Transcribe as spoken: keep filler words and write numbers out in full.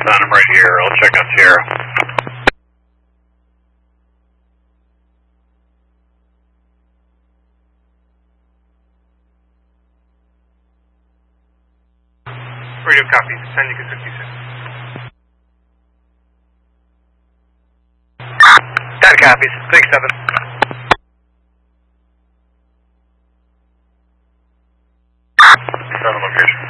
Found him right here. I'll check on Sierra. Radio copy. San Lucas fifty-six. That copies. six seven. Seven location.